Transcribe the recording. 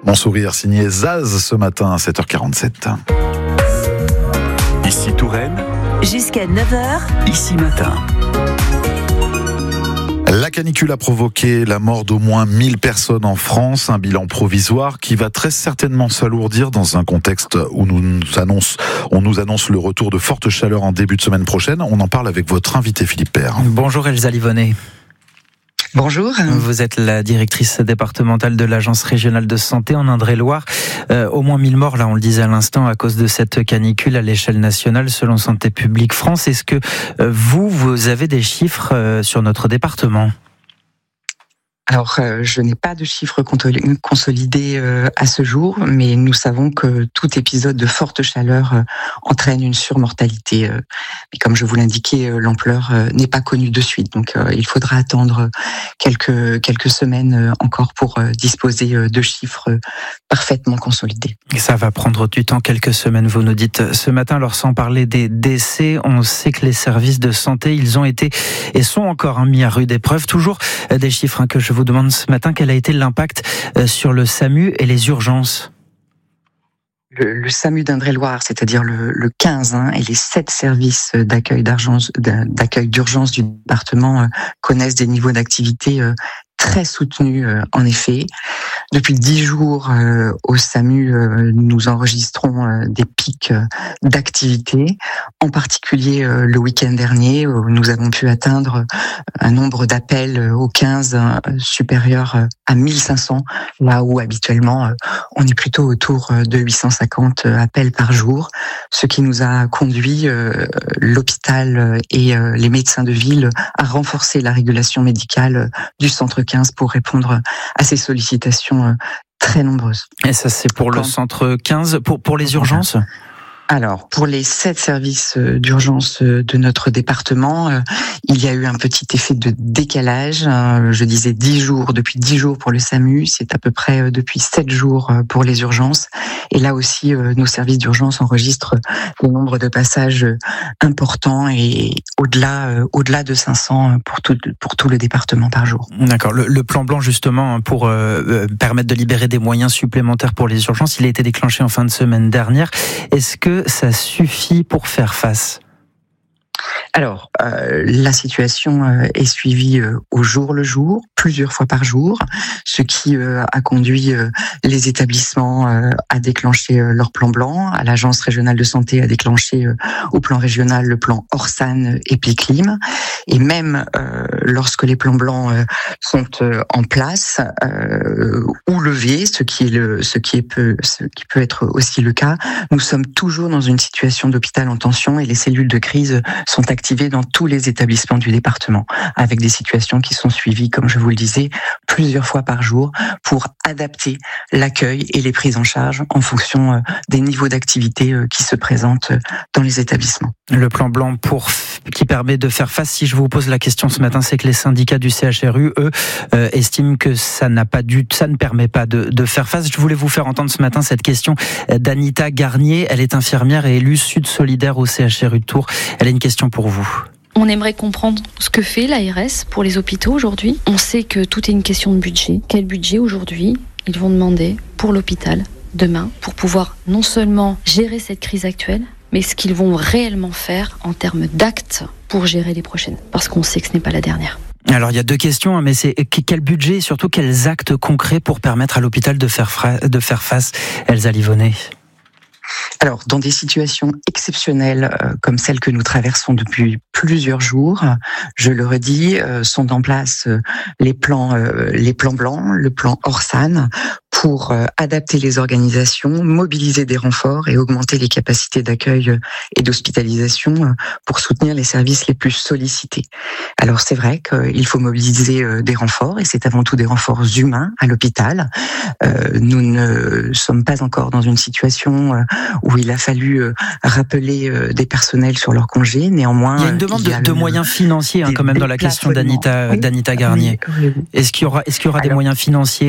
Mon sourire signé Zaz ce matin à 7h47. Ici Touraine, jusqu'à 9h, ici matin. La canicule a provoqué la mort d'au moins 1000 personnes en France, un bilan provisoire qui va très certainement s'alourdir dans un contexte où on nous annonce le retour de fortes chaleurs en début de semaine prochaine. On en parle avec votre invité Philippe Père. Bonjour Elsa Livonnet. Bonjour. Vous êtes la directrice départementale de l'Agence régionale de santé en Indre-et-Loire. Au moins 1000 morts, là on le disait à l'instant, à cause de cette canicule à l'échelle nationale selon Santé publique France. Est-ce que vous avez des chiffres sur notre département ? Alors, je n'ai pas de chiffres consolidés à ce jour, mais nous savons que tout épisode de forte chaleur entraîne une surmortalité. Mais comme je vous l'indiquais, l'ampleur n'est pas connue de suite. Donc, il faudra attendre quelques semaines encore pour disposer de chiffres parfaitement consolidés. Et ça va prendre du temps, quelques semaines, vous nous dites ce matin. Alors, sans parler des décès, on sait que les services de santé, ils ont été et sont encore mis à rude épreuve. Toujours des chiffres que je vous demande ce matin, quel a été l'impact sur le SAMU et les urgences ? Le SAMU d'Indre-et-Loire, c'est-à-dire le 15 et les 7 services d'accueil d'urgence du département connaissent des niveaux d'activité très soutenus en effet. Depuis 10 jours au SAMU, nous enregistrons des pics d'activité, en particulier le week-end dernier où nous avons pu atteindre un nombre d'appels au 15 supérieur à 1500, là où habituellement on est plutôt autour de 850 appels par jour, ce qui nous a conduit, l'hôpital et les médecins de ville, à renforcer la régulation médicale du centre 15 pour répondre à ces sollicitations très nombreuses. Et ça, c'est pour le centre 15, pour les urgences ? Alors, pour les 7 services d'urgence de notre département, il y a eu un petit effet de décalage. Je disais 10 jours, depuis 10 jours pour le SAMU, c'est à peu près depuis 7 jours pour les urgences. Et là aussi, nos services d'urgence enregistrent des nombres de passages importants et au-delà de 500 pour tout le département par jour. D'accord. Le plan blanc, justement, pour permettre de libérer des moyens supplémentaires pour les urgences, il a été déclenché en fin de semaine dernière. Est-ce que ça suffit pour faire face ? Alors, la situation est suivie au jour le jour, plusieurs fois par jour, ce qui a conduit les établissements à déclencher leur plan blanc, à l'Agence régionale de santé à déclencher au plan régional le plan Orsan et Pliclim. Et même lorsque les plans blancs sont en place ou levés, ce qui peut être aussi le cas, nous sommes toujours dans une situation d'hôpital en tension et les cellules de crise sont activées dans tous les établissements du département, avec des situations qui sont suivies, comme je vous le disais, plusieurs fois par jour pour adapter l'accueil et les prises en charge en fonction des niveaux d'activité qui se présentent dans les établissements. Le plan blanc qui permet de faire face, si je vous pose la question ce matin, c'est que les syndicats du CHRU, eux, estiment que ça ne permet pas de faire face. Je voulais vous faire entendre ce matin cette question d'Anita Garnier. Elle est infirmière et élue Sud Solidaire au CHRU de Tours. Elle a une question pour vous. On aimerait comprendre ce que fait l'ARS pour les hôpitaux aujourd'hui. On sait que tout est une question de budget. Quel budget aujourd'hui ils vont demander pour l'hôpital demain pour pouvoir non seulement gérer cette crise actuelle, mais ce qu'ils vont réellement faire en termes d'actes pour gérer les prochaines. Parce qu'on sait que ce n'est pas la dernière. Alors il y a 2 questions, mais c'est quel budget et surtout quels actes concrets pour permettre à l'hôpital de faire face, Elsa Livonnet ? Alors, dans des situations exceptionnelles comme celles que nous traversons depuis plusieurs jours, je le redis, sont en place les plans blancs, le plan Orsan, pour adapter les organisations, mobiliser des renforts et augmenter les capacités d'accueil et d'hospitalisation pour soutenir les services les plus sollicités. Alors c'est vrai qu'il faut mobiliser des renforts et c'est avant tout des renforts humains à l'hôpital. Nous ne sommes pas encore dans une situation où il a fallu rappeler des personnels sur leur congé. Néanmoins, il y a une demande de moyens financiers quand même dans la question d'Anita Garnier. Oui. Est-ce qu'il y aura des moyens financiers